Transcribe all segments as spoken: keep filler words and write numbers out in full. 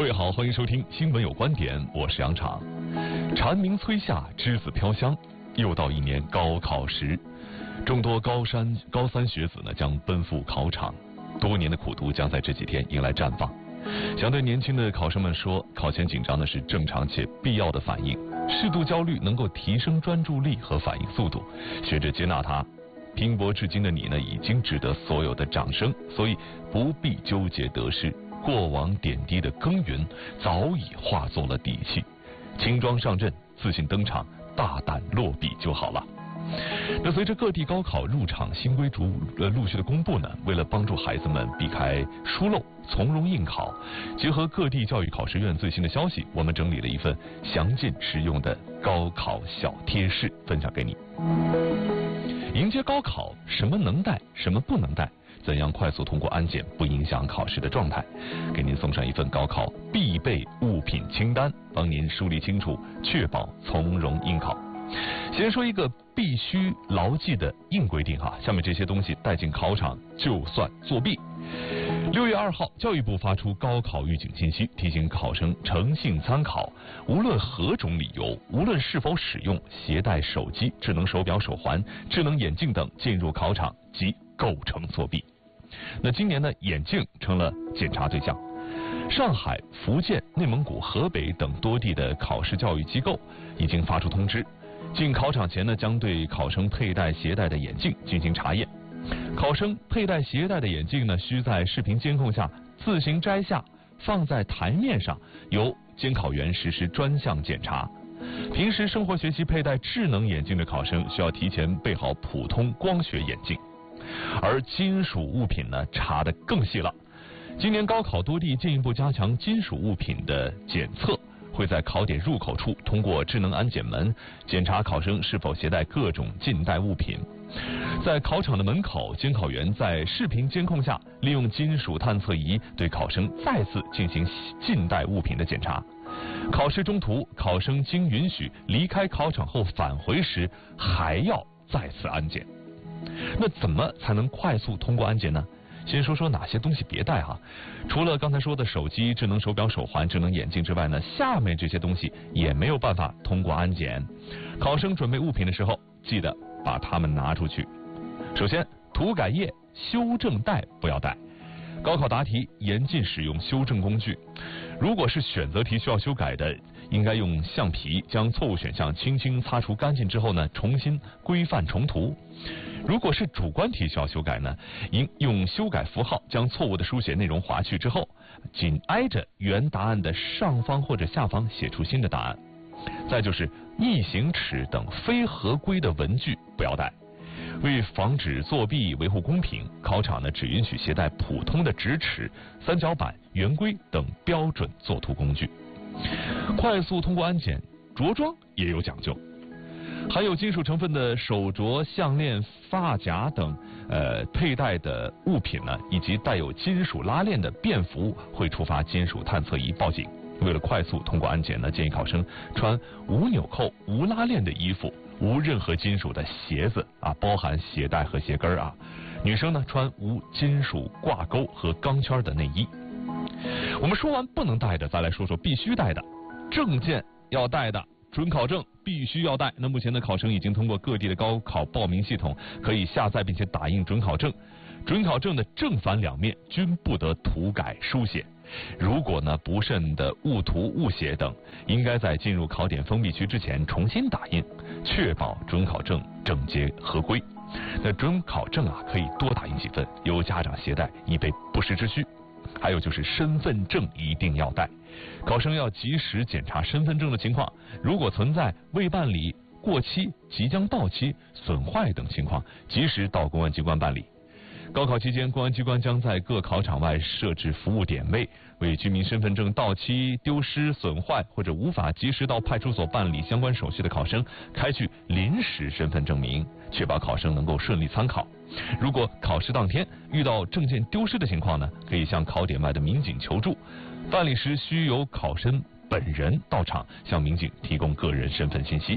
各位好，欢迎收听新闻有观点，我是杨昶。蝉鸣催夏，栀子飘香，又到一年高考时，众多高三高三学子呢将奔赴考场，多年的苦读将在这几天迎来绽放。想对年轻的考生们说，考前紧张呢是正常且必要的反应，适度焦虑能够提升专注力和反应速度，学着接纳它。拼搏至今的你呢，已经值得所有的掌声，所以不必纠结得失。过往点滴的耕耘早已化作了底气，轻装上阵，自信登场，大胆落笔就好了。那随着各地高考入场新规逐呃陆续的公布呢，为了帮助孩子们避开疏漏，从容应考，结合各地教育考试院最新的消息，我们整理了一份详尽实用的高考小贴士，分享给你。迎接高考，什么能带，什么不能带？怎样快速通过安检不影响考试的状态？给您送上一份高考必备物品清单，帮您梳理清楚，确保从容应考。先说一个必须牢记的硬规定哈，下面这些东西带进考场就算作弊。六月二号，教育部发出高考预警信息，提醒考生诚信参考，无论何种理由，无论是否使用携带手机、智能手表、手环、智能眼镜等进入考场，即构成作弊。那今年呢，眼镜成了检查对象。上海、福建、内蒙古、河北等多地的考试教育机构已经发出通知，进考场前呢，将对考生佩戴携带的眼镜进行查验。考生佩戴携带的眼镜呢，需在视频监控下自行摘下，放在台面上，由监考员实施专项检查。平时生活学习佩戴智能眼镜的考生，需要提前备好普通光学眼镜。而金属物品呢，查得更细了。今年高考多地进一步加强金属物品的检测，会在考点入口处通过智能安检门检查考生是否携带各种禁带物品。在考场的门口，监考员在视频监控下，利用金属探测仪对考生再次进行禁带物品的检查。考试中途，考生经允许离开考场后返回时，还要再次安检。那怎么才能快速通过安检呢？先说说哪些东西别带哈。除了刚才说的手机、智能手表、手环、智能眼镜之外呢，下面这些东西也没有办法通过安检。考生准备物品的时候，记得把它们拿出去。首先，涂改液、修正带不要带。高考答题严禁使用修正工具。如果是选择题需要修改的，应该用橡皮将错误选项轻轻擦除干净之后呢，重新规范重涂。如果是主观题需要修改呢，应用修改符号将错误的书写内容划去之后，紧挨着原答案的上方或者下方写出新的答案。再就是逆行尺等非合规的文具不要带。为防止作弊、维护公平，考场呢只允许携带普通的直尺、三角板、圆规等标准作图工具。快速通过安检，着装也有讲究。含有金属成分的手镯、项链、发夹等呃佩戴的物品呢，以及带有金属拉链的便服会触发金属探测仪报警。为了快速通过安检呢，建议考生穿无纽扣、无拉链的衣服，无任何金属的鞋子啊，包含鞋带和鞋跟啊。女生呢穿无金属挂钩和钢圈的内衣。我们说完不能带的，再来说说必须带的。证件要带的，准考证必须要带。那目前的考生已经通过各地的高考报名系统，可以下载并且打印准考证。准考证的正反两面均不得涂改书写。如果呢不慎的误涂误写等，应该在进入考点封闭区之前重新打印，确保准考证整洁合规。那准考证啊，可以多打印几份，由家长携带，以备不时之需。还有就是身份证一定要带，考生要及时检查身份证的情况，如果存在未办理、过期、即将到期、损坏等情况，及时到公安机关办理。高考期间，公安机关将在各考场外设置服务点位，为居民身份证到期、丢失、损坏或者无法及时到派出所办理相关手续的考生开具临时身份证明，确保考生能够顺利参考。如果考试当天遇到证件丢失的情况呢，可以向考点外的民警求助，办理时需由考生本人到场向民警提供个人身份信息。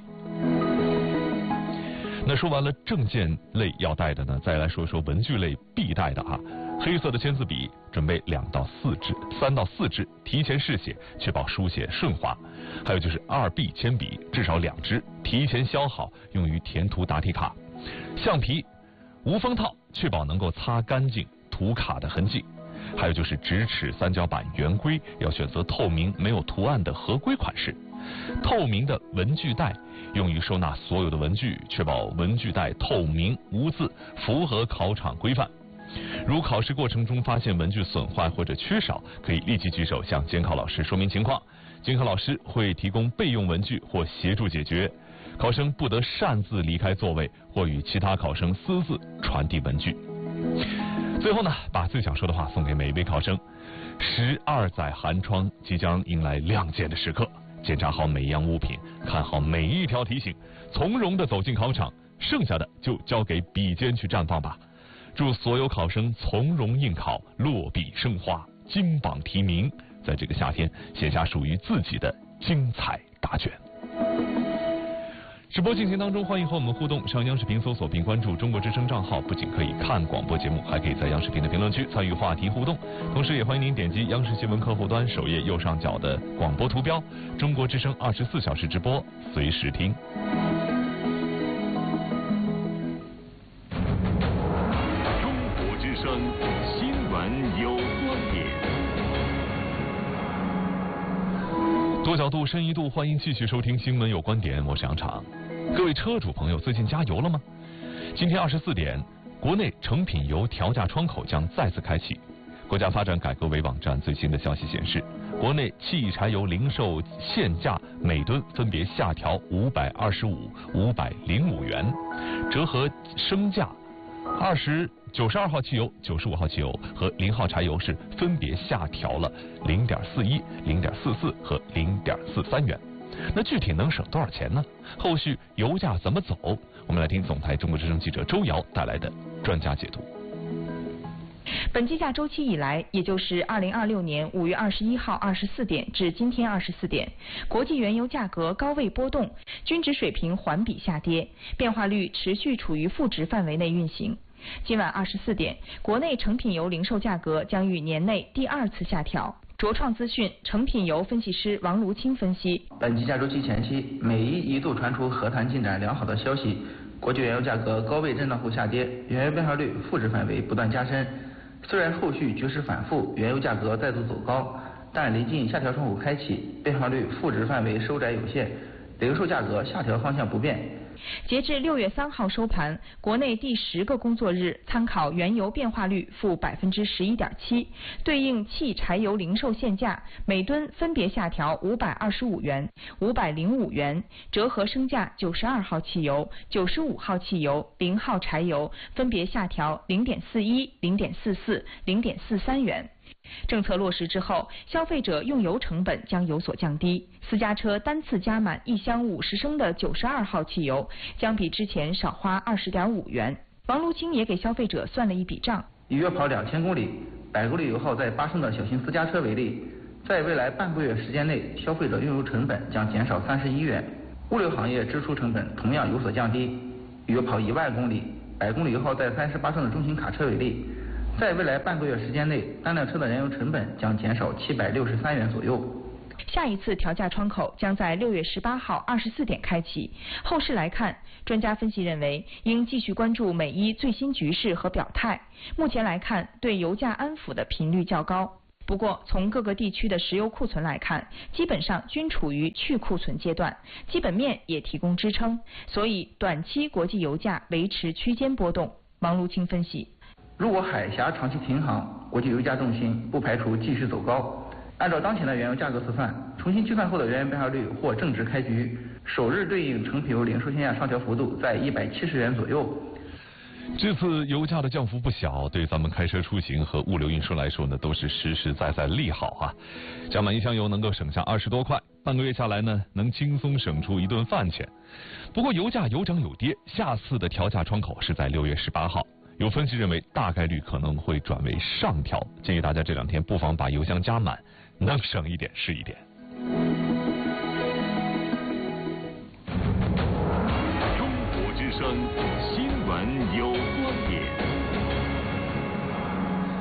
那说完了证件类要带的呢，再来说说文具类必带的啊。 黑色的签字笔准备两到四支，三到四支，提前试写，确保书写顺滑。还有就是二 B 铅笔至少两支，提前削好，用于填涂答题卡。橡皮无封套，确保能够擦干净涂卡的痕迹。还有就是直尺三角板圆规，要选择透明没有图案的合规款式。透明的文具袋用于收纳所有的文具，确保文具袋透明无字，符合考场规范。如考试过程中发现文具损坏或者缺少，可以立即举手向监考老师说明情况，监考老师会提供备用文具或协助解决。考生不得擅自离开座位或与其他考生私自传递文具。最后呢，把最想说的话送给每一位考生。十二载寒窗即将迎来亮剑的时刻，检查好每一样物品，看好每一条题型，从容地走进考场，剩下的就交给笔尖去绽放吧。祝所有考生从容应考，落笔生花，金榜题名，在这个夏天写下属于自己的精彩答卷。直播进行当中，欢迎和我们互动，上央视频搜索并关注中国之声账号，不仅可以看广播节目，还可以在央视频的评论区参与话题互动。同时也欢迎您点击央视新闻客户端首页右上角的广播图标，中国之声二十四小时直播，随时听。 中国之声新闻有观点。 多角度深一度，欢迎继续收听新闻有观点，我是杨常。各位车主朋友，最近加油了吗？今天二十四点，国内成品油调价窗口将再次开启。国家发展改革委网站最新的消息显示，国内汽柴油零售限价每吨分别下调五百二十五、五百零五元，折合升价。二十九十二号汽油、九十五号汽油和零号柴油是分别下调了零点四一、零点四四和零点四三元。那具体能省多少钱呢？后续油价怎么走？我们来听总台中国之声记者周瑶带来的专家解读。 本计价周期以来，也就是二零二六年五月二十一号二十四点至今天二十四点，国际原油价格高位波动，均值水平环比下跌，变化率持续处于负值范围内运行。今晚二十四点，国内成品油零售价格将于年内第二次下调。卓创资讯成品油分析师王卢清分析， 本计价周期前期，美伊一度传出和谈进展良好的消息，国际原油价格高位震荡后下跌，原油变化率负值范围不断加深。虽然后续局势反复，原油价格再度走高，但临近下调窗口开启，变化率负值范围收窄有限，零售价格下调方向不变。 截至六月三号收盘，国内第十个工作日参考原油变化率负百分之十一点七，对应汽柴油零售限价每吨分别下调五百二十五元、五百零五元，折合升价九十二号汽油、九十五号汽油、零号柴油分别下调零点四一、零点四四、零点四三元。政策落实之后，消费者用油成本将有所降低。私家车单次加满一箱五十升的九十二号汽油，将比之前少花二十点五元。王卢清也给消费者算了一笔账： 以约跑两千公里、百公里油耗在八升的小型私家车为例，在未来半个月时间内，消费者用油成本将减少三十一元。物流行业支出成本同样有所降低。以约跑一万公里、百公里油耗在三十八升的中型卡车为例，在未来半个月时间内，单辆车的燃油成本将减少七百六十三元左右。 下一次调价窗口将在六月十八号二十四点开启。后市来看，专家分析认为，应继续关注美伊最新局势和表态。目前来看，对油价安抚的频率较高。不过，从各个地区的石油库存来看，基本上均处于去库存阶段，基本面也提供支撑，所以短期国际油价维持区间波动。王卢清分析。 如果海峡长期停航，国际油价重心不排除继续走高。按照当前的原油价格测算，重新计算后的原油变化率或正值开局，首日对应成品油零售限价上调幅度在一百七十元左右。 这次油价的降幅不小，对咱们开车出行和物流运输来说呢，都是实实在在利好啊。加满一箱油能够省下二十多块，半个月下来呢，能轻松省出一顿饭钱。不过油价有涨有跌，下次的调价窗口是在六月十八号。有分析认为，大概率可能会转为上调，建议大家这两天不妨把油箱加满，能省一点是一点。 中国之声新闻有观点。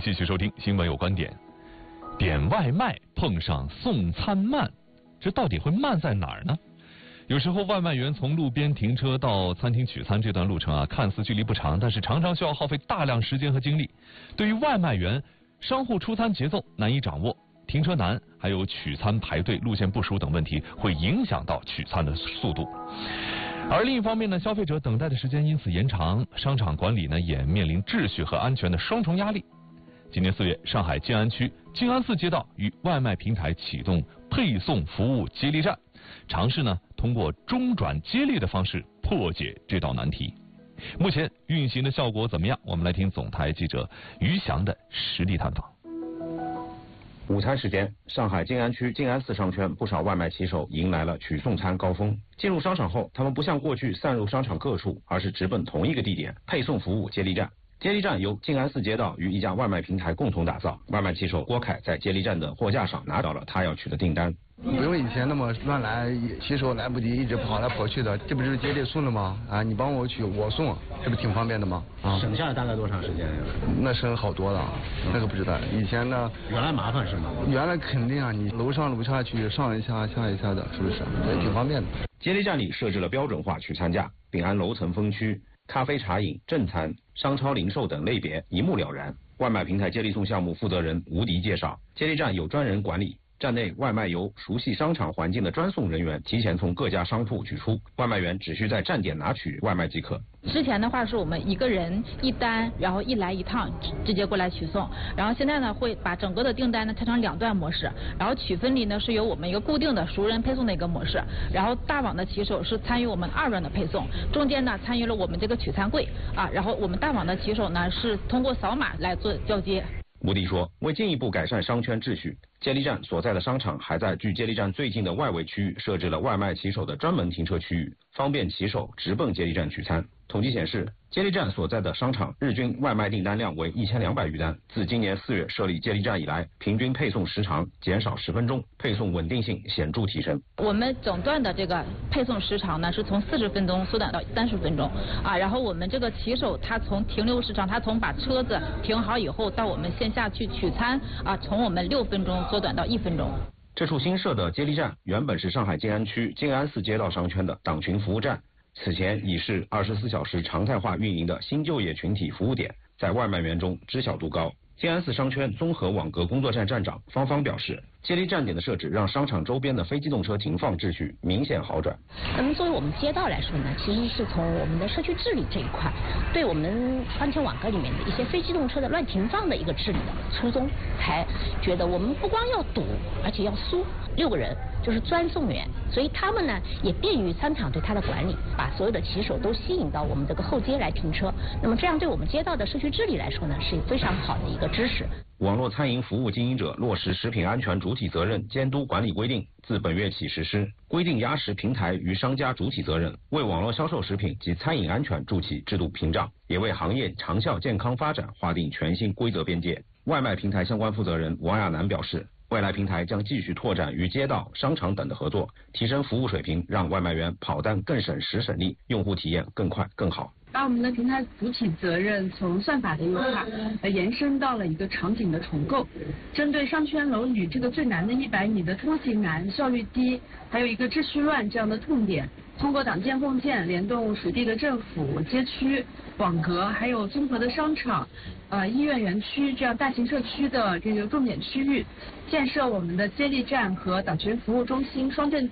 继续收听新闻有观点。点外卖碰上送餐慢，这到底会慢在哪儿呢？有时候外卖员从路边停车到餐厅取餐这段路程啊，看似距离不长，但是常常需要耗费大量时间和精力。对于外卖员，商户出餐节奏难以掌握，停车难，还有取餐排队、路线不熟等问题，会影响到取餐的速度。而另一方面呢，消费者等待的时间因此延长，商场管理呢也面临秩序和安全的双重压力。今年四月，上海静安区静安寺街道与外卖平台启动配送服务接力站，尝试呢通过中转接力的方式破解这道难题。目前运行的效果怎么样？我们来听总台记者于翔的实地探访。 午餐时间，上海静安区静安寺商圈不少外卖骑手迎来了取送餐高峰。进入商场后，他们不像过去散入商场各处，而是直奔同一个地点——配送服务接力站。接力站由静安寺街道与一家外卖平台共同打造。外卖骑手郭凯在接力站的货架上拿到了他要取的订单。 不用以前那么乱来，骑手来不及一直跑来跑去的，这不是接力送的吗？啊，你帮我取，我送，这不挺方便的吗？啊， 省下来大概多长时间呀？ 那省好多了，那个不知道。以前呢， 原来麻烦是吗？ 原来肯定啊，你楼上楼下去上一下下一下的，是不是？也挺方便的。 接力站里设置了标准化取餐架，并按楼层分区，咖啡茶饮、正餐、商超零售等类别一目了然。外卖平台接力送项目负责人吴迪介绍，接力站有专人管理。站内外卖由熟悉商场环境的专送人员提前从各家商铺取出，外卖员只需在站点拿取外卖即可。 之前的话是我们一个人一单，然后一来一趟直接过来取送，然后现在呢会把整个的订单呢拆成两段模式，然后取分离呢是由我们一个固定的熟人配送的一个模式，然后大网的骑手是参与我们二段的配送，中间呢参与了我们这个取餐柜啊，然后我们大网的骑手呢是通过扫码来做交接。 吴迪说，为进一步改善商圈秩序，接力站所在的商场还在距接力站最近的外围区域设置了外卖骑手的专门停车区域，方便骑手直奔接力站取餐。统计显示，接力站所在的商场日均外卖订单量为一千两百余单。自今年四月设立接力站以来，平均配送时长减少十分钟，配送稳定性显著提升。 我们整段的这个配送时长呢，是从四十分钟缩短到三十分钟啊。然后我们这个骑手他从停留时长，他从把车子停好以后到我们线下去取餐啊，从我们六分钟缩短到一分钟。 这处新设的接力站原本是上海静安区静安寺街道商圈的党群服务站。此前已是二十四小时常态化运营的新就业群体服务点，在外卖员中知晓度高。静安寺商圈综合网格工作站站长方方表示，接力站点的设置让商场周边的非机动车停放秩序明显好转。 那么作为我们街道来说呢，其实是从我们的社区治理这一块，对我们方圈网格里面的一些非机动车的乱停放的一个治理的初衷，才觉得我们不光要堵，而且要疏。六个人就是专送员，所以他们呢也便于商场对他的管理，把所有的骑手都吸引到我们这个后街来停车。那么这样对我们街道的社区治理来说呢，是非常好的一个支持。 网络餐饮服务经营者落实食品安全主体责任监督管理规定自本月起实施，规定压食平台与商家主体责任，为网络销售食品及餐饮安全筑起制度屏障，也为行业长效健康发展划定全新规则边界。外卖平台相关负责人王亚楠表示，未来平台将继续拓展与街道、商场等的合作，提升服务水平，让外卖员跑单更省时省力，用户体验更快更好。 把我们的平台主体责任从算法的优化，呃，延伸到了一个场景的重构。针对商圈楼宇这个最难的一百米的通行难、效率低，还有一个秩序乱这样的痛点，通过党建共建，联动属地的政府、街区、网格，还有综合的商场、呃医院园区这样大型社区的这个重点区域，建设我们的接力站和党群服务中心双阵